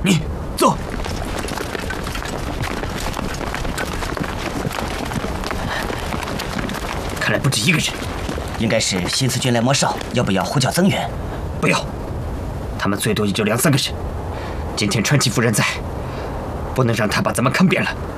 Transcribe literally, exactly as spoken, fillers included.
你坐。看来不止一个人， 应该是新四军来摸哨，要不要呼叫增援？ 不要，他们最多也就两三个人。今天川崎夫人在，不能让他把咱们坑扁了。